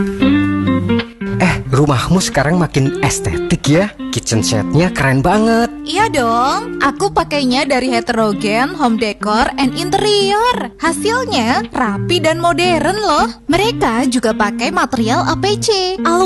Rumahmu sekarang makin estetik ya. Kitchen setnya keren banget. Iya dong, aku pakainya dari Heterogen Home Decor and Interior. Hasilnya rapi dan modern loh. Mereka juga pakai material APC,